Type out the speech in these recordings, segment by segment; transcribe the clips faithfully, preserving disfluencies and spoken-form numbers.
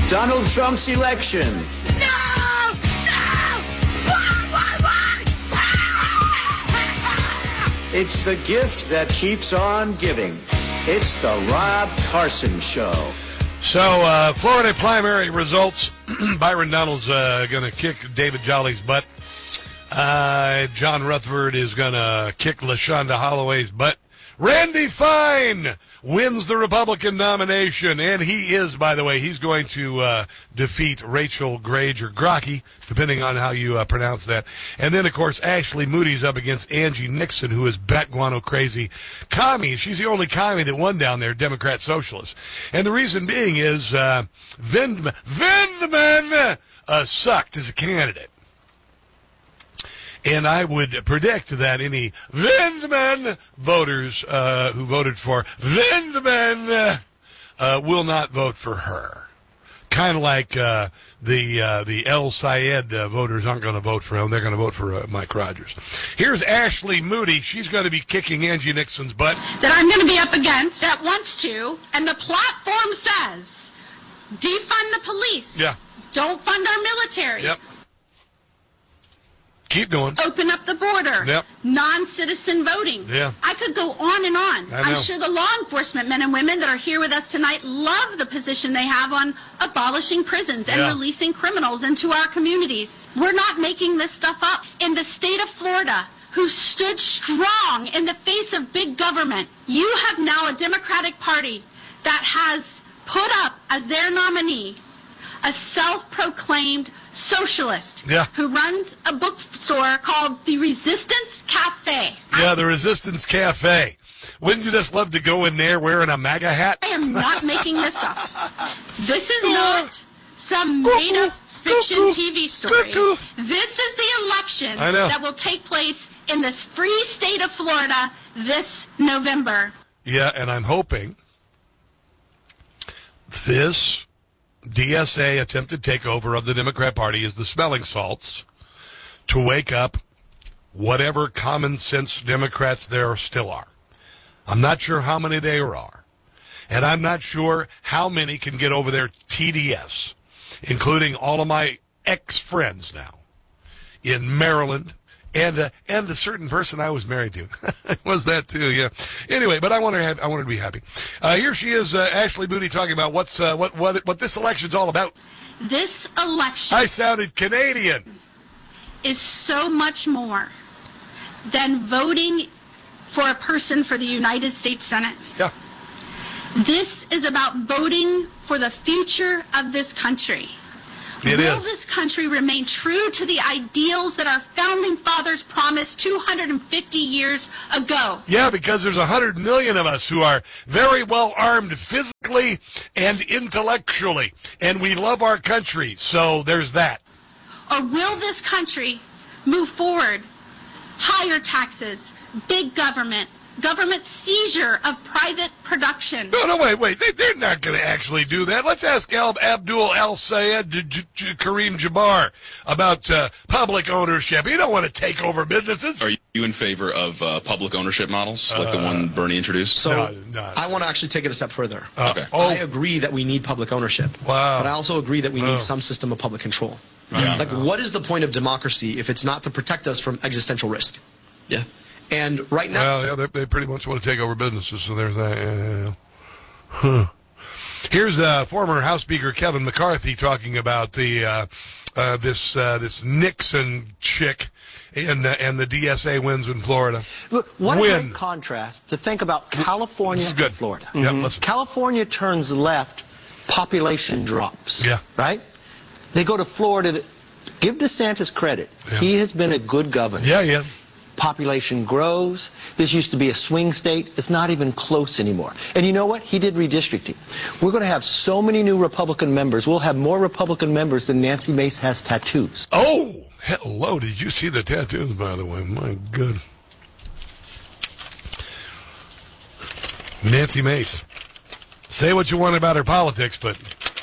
Donald Trump's election. No! No! Why, why, why? It's the gift that keeps on giving. It's the Rob Carson Show. So, uh, Florida primary results. Byron Donald's uh, going to kick David Jolly's butt. Uh, John Rutherford is going to kick LaShonda Holloway's butt. Randy Fine wins the Republican nomination, and he is, by the way, he's going to uh, defeat Rachel Grage or Grocki, depending on how you uh, pronounce that. And then, of course, Ashley Moody's up against Angie Nixon, who is bat guano crazy commie. She's the only commie that won down there, Democrat Socialist. And the reason being is uh, Vindman, Vindman uh, sucked as a candidate. And I would predict that any Vindman voters uh, who voted for Vindman uh, will not vote for her. Kind of like uh, the uh, the El Sayed uh, voters aren't going to vote for him. They're going to vote for uh, Mike Rogers. Here's Ashley Moody. She's going to be kicking Angie Nixon's butt. That I'm going to be up against that wants to, and the platform says, defund the police. Yeah. Don't fund our military. Yep. Keep going. Open up the border. Yep. Non-citizen voting. Yeah. I could go on and on. I know. I'm sure the law enforcement men and women that are here with us tonight love the position they have on abolishing prisons and Yeah. releasing criminals into our communities. We're not making this stuff up. In the state of Florida, who stood strong in the face of big government, you have now a Democratic Party that has put up as their nominee a self-proclaimed socialist Yeah. who runs a bookstore called the Resistance Cafe. Yeah, the Resistance Cafe. Wouldn't you just love to go in there wearing a MAGA hat? I am not making this up. This is not some made-up fiction T V story. This is the election I know. that will take place in this free state of Florida this November. Yeah, and I'm hoping this D S A attempted takeover of the Democrat Party is the smelling salts to wake up whatever common sense Democrats there still are. I'm not sure how many there are, and I'm not sure how many can get over their T D S, including all of my ex-friends now in Maryland, and uh, and a certain person I was married to. Was that too? Yeah. Anyway, but I want her to have, I want her to be happy. Uh, here she is, uh, Ashley Moody, talking about what's uh, what what what this election's all about. This election I sounded Canadian. is so much more than voting for a person for the United States Senate. Yeah. This is about voting for the future of this country. It Will is. this country remain true to the ideals that our founding fathers promised two hundred fifty years ago? Yeah, because there's one hundred million of us who are very well armed physically and intellectually, and we love our country, so there's that. Or will this country move forward? Higher taxes, big government, government seizure of private production. No, no, wait, wait. They, they're not going to actually do that. Let's ask Al, Abdul Al-Sayed J- J- J- Kareem Jabbar about uh, public ownership. You don't want to take over businesses. Are you in favor of uh, public ownership models, like Uh, the one Bernie introduced? So No, no. I want to actually take it a step further. Uh, Okay. Oh, I agree that we need public ownership. Wow. But I also agree that we Oh. need some system of public control. Yeah. Like, what is the point of democracy if it's not to protect us from existential risk? Yeah. And right now, well, yeah, they, they pretty much want to take over businesses, so there's that. Yeah, yeah, yeah. Huh. Here's uh, former House Speaker Kevin McCarthy talking about the uh, uh, this uh, this Nixon chick and uh, and the D S A wins in Florida. Look, what Win. a great contrast to think about California This is good. and Florida. Yeah, listen. California turns left, population drops. Yeah. Right? They go to Florida. Give DeSantis credit. Yeah. He has been a good governor. Yeah, yeah. Population grows. This used to be a swing state. It's not even close anymore. And you know what? He did redistricting. We're going to have so many new Republican members. We'll have more Republican members than Nancy Mace has tattoos. Oh, hello. Did you see the tattoos, by the way? My good. Nancy Mace. Say what you want about her politics, but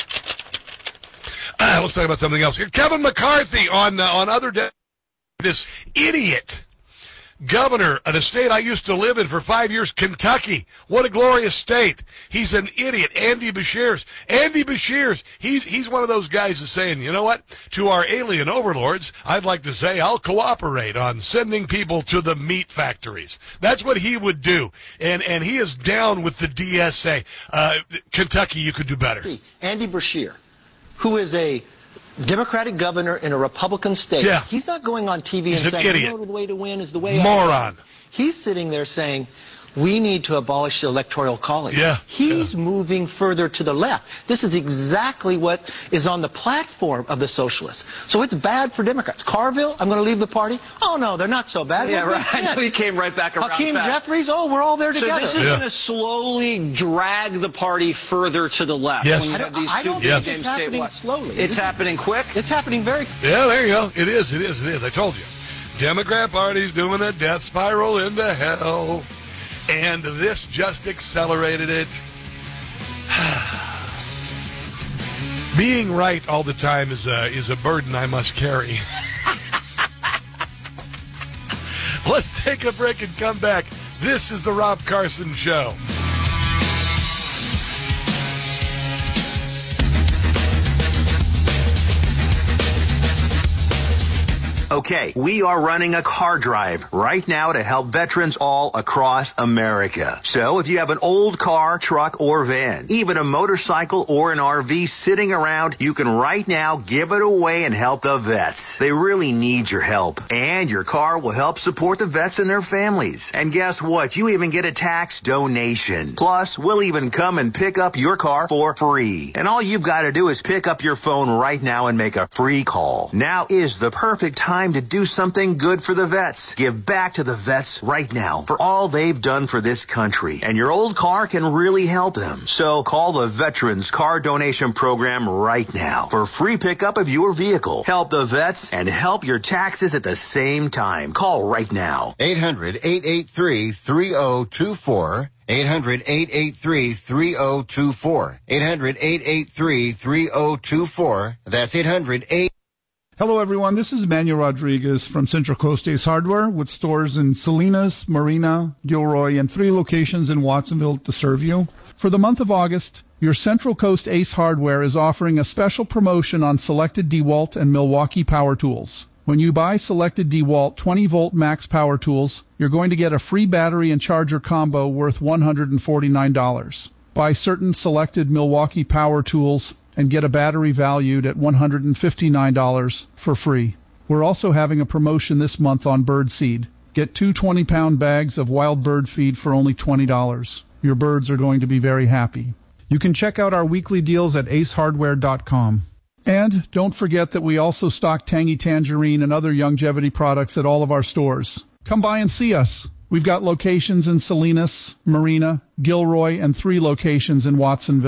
ah, let's talk about something else here. Kevin McCarthy on uh, on other day. This idiot governor of a state I used to live in for five years, Kentucky. What a glorious state. He's an idiot. Andy Beshears. Andy Beshears, he's, he's one of those guys that's saying, you know what? To our alien overlords, I'd like to say I'll cooperate on sending people to the meat factories. That's what he would do. And, and he is down with the D S A. Uh, Kentucky, you could do better. Andy Beshear, who is a Democratic governor in a Republican state. Yeah. He's not going on T V He's and an saying, idiot. you know, the way to win is the way Moron. out. He's sitting there saying, we need to abolish the Electoral College. Yeah. He's yeah. moving further to the left. This is exactly what is on the platform of the socialists. So it's bad for Democrats. Carville, I'm going to leave the party. Oh, no, they're not so bad. Yeah, We're right. I know he came right back around Hakeem fast. Jeffries, oh, we're all there together. So this is Yeah. going to slowly drag the party further to the left. Yes. When you I have don't, these I two don't Yes. think it's games happening statewide. slowly. It's happening quick. It's happening very Yeah, there you go. It is, it is, it is. I told you. Democrat Party's doing a death spiral into hell. And this just accelerated it. Being right all the time is a, is a burden I must carry. Let's take a break and come back. This is the Rob Carson Show. Okay, we are running a car drive right now to help veterans all across America. So if you have an old car, truck, or van, even a motorcycle or an R V sitting around, you can right now give it away and help the vets. They really need your help. And your car will help support the vets and their families. And guess what? You even get a tax donation. Plus, we'll even come and pick up your car for free. And all you've got to do is pick up your phone right now and make a free call. Now is the perfect time to do something good for the vets. Give back to the vets right now for all they've done for this country. And your old car can really help them. So call the Veterans Car Donation Program right now for free pickup of your vehicle. Help the vets and help your taxes at the same time. Call right now. eight hundred, eight eight three, three oh two four. eight hundred, eight eight three, three oh two four. eight hundred, eight eight three, three oh two four. That's eight hundred, eight Hello, everyone. This is Emmanuel Rodriguez from Central Coast Ace Hardware with stores in Salinas, Marina, Gilroy, and three locations in Watsonville to serve you. For the month of August, your Central Coast Ace Hardware is offering a special promotion on selected DeWalt and Milwaukee power tools. When you buy selected DeWalt twenty volt max power tools, you're going to get a free battery and charger combo worth one hundred forty-nine dollars. Buy certain selected Milwaukee power tools and get a battery valued at one hundred fifty-nine dollars for free. We're also having a promotion this month on bird seed. Get two twenty pound bags of wild bird feed for only twenty dollars. Your birds are going to be very happy. You can check out our weekly deals at ace hardware dot com. And don't forget that we also stock Tangy Tangerine and other longevity products at all of our stores. Come by and see us. We've got locations in Salinas, Marina, Gilroy, and three locations in Watsonville.